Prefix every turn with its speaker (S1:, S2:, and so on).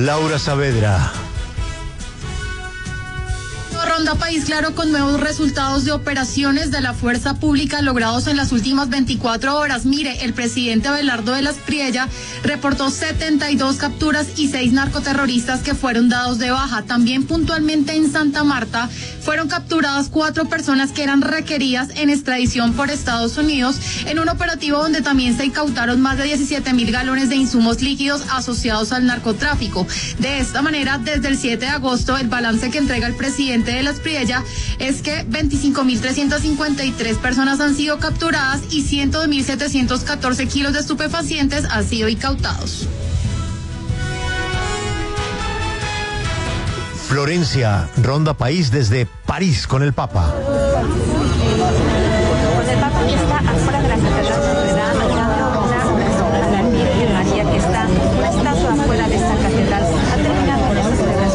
S1: Laura Saavedra.
S2: Ronda País Claro con nuevos resultados de operaciones de la fuerza pública logrados en las últimas 24 horas. Mire, el presidente Abelardo de las Priella reportó 72 capturas y 6 narcoterroristas que fueron dados de baja. También puntualmente en Santa Marta fueron capturadas 4 personas que eran requeridas en extradición por Estados Unidos en un operativo donde también se incautaron más de 17.000 galones de insumos líquidos asociados al narcotráfico. De esta manera, desde el 7 de agosto, el balance que entrega el presidente de las Priella es que 25.353 personas han sido capturadas y 102.714 kilos de estupefacientes han sido incautados.
S1: Florencia, Ronda País desde París con el Papa.